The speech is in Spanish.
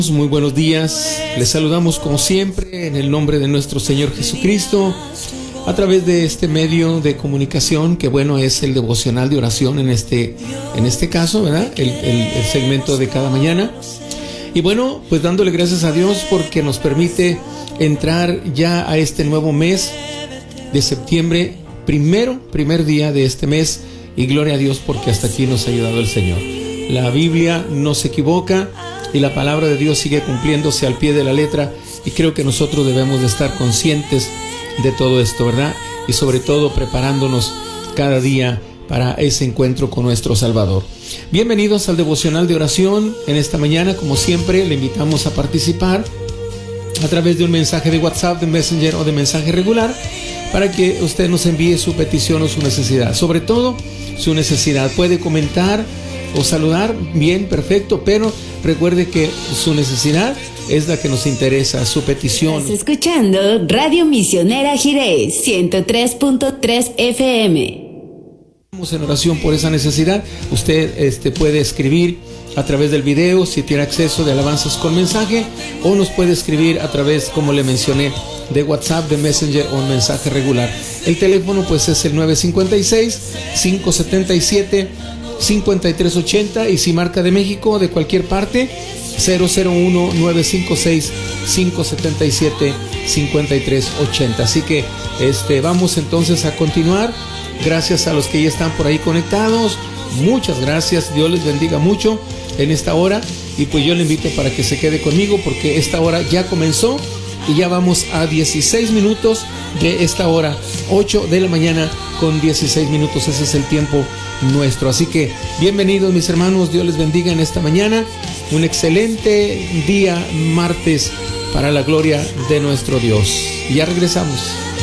Muy buenos días, les saludamos como siempre en el nombre de nuestro Señor Jesucristo a través de este medio de comunicación que bueno es el devocional de oración en este caso, ¿verdad? El segmento de cada mañana. Y bueno, pues dándole gracias a Dios porque nos permite entrar ya a este nuevo mes de septiembre, primer día de este mes, y gloria a Dios porque hasta aquí nos ha ayudado el Señor. La Biblia no se equivoca y la palabra de Dios sigue cumpliéndose al pie de la letra, y creo que nosotros debemos de estar conscientes de todo esto, ¿verdad? Y sobre todo preparándonos cada día para ese encuentro con nuestro Salvador. Bienvenidos al devocional de oración. En esta mañana, como siempre, le invitamos a participar a través de un mensaje de WhatsApp, de Messenger o de mensaje regular, para que usted nos envíe su petición o su necesidad. Sobre todo, su necesidad. Puede comentar o saludar, bien, perfecto, pero recuerde que su necesidad es la que nos interesa, su petición. Estás escuchando Radio Misionera Jiré 103.3 FM. Estamos en oración por esa necesidad. Usted puede escribir a través del video si tiene acceso de alabanzas con mensaje, o nos puede escribir a través, como le mencioné, de WhatsApp, de Messenger o un mensaje regular. El teléfono pues es el 956-577-5380, y si marca de México, de cualquier parte, 001-956-577-5380. Así que vamos entonces a continuar. Gracias a los que ya están por ahí conectados. Muchas gracias. Dios les bendiga mucho en esta hora. Y pues yo le invito para que se quede conmigo porque esta hora ya comenzó y ya vamos a 16 minutos de esta hora, 8 de la mañana con 16 minutos. Ese es el tiempo nuestro. Así que bienvenidos mis hermanos. Dios les bendiga en esta mañana. Un excelente día martes para la gloria de nuestro Dios. Y ya regresamos.